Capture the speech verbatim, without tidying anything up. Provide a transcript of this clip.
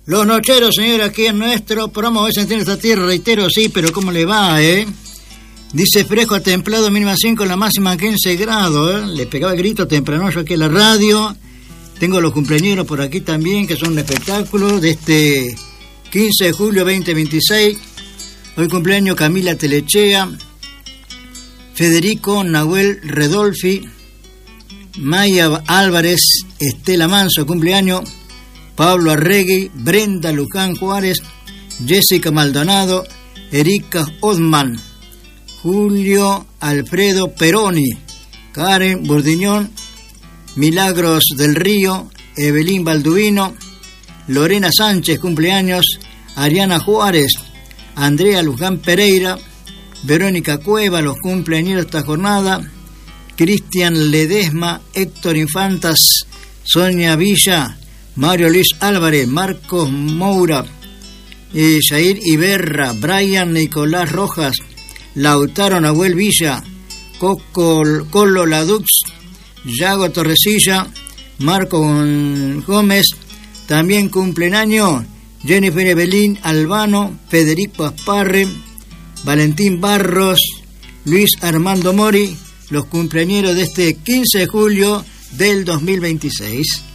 Los nocheros, señor, aquí en nuestro programa Hoy se entiende esta tierra, reitero, sí, pero ¿cómo le va, eh? Dice fresco a templado, mínima cinco, la máxima quince grados, ¿eh? Le pegaba el grito temprano yo aquí en la radio. Tengo los cumpleaños por aquí también, que son un espectáculo de este quince de julio veinte veintiséis. Hoy cumpleaños Camila Telechea, Federico Nahuel Redolfi, Maya Álvarez, Estela Manso, cumpleaños, Pablo Arregui, Brenda Luján Juárez, Jessica Maldonado, Erika Odman, Julio Alfredo Peroni, Karen Burdiñón, Milagros del Río, Evelyn Balduino, Lorena Sánchez, cumpleaños, Ariana Juárez, Andrea Luján Pereira, Verónica Cueva, los cumpleaños de esta jornada, Cristian Ledesma, Héctor Infantas, Sonia Villa, Mario Luis Álvarez, Marcos Moura, eh, Jair Iberra, Brian Nicolás Rojas, Lautaro Nahuel Villa, Coco, Colo Ladux, Yago Torresilla, Marco Gómez, también cumplen año Jennifer Evelyn Albano, Federico Asparre, Valentín Barros, Luis Armando Mori, los cumpleañeros de este quince de julio del dos mil veintiséis.